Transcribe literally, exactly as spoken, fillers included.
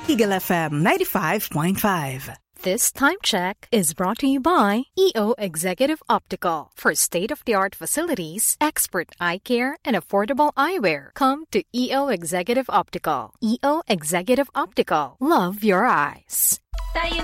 Eagle F M ninety-five point five. This time check is brought to you by E O Executive Optical. For state-of-the-art facilities, expert eye care, and affordable eyewear, come to E O Executive Optical. E O Executive Optical. Love your eyes.